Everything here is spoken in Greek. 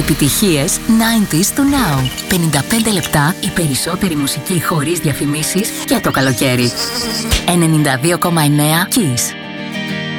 επιτυχίες 90s to now. 55 λεπτά η περισσότερη μουσική χωρίς διαφημίσεις για το καλοκαίρι. 92,9 Kiss.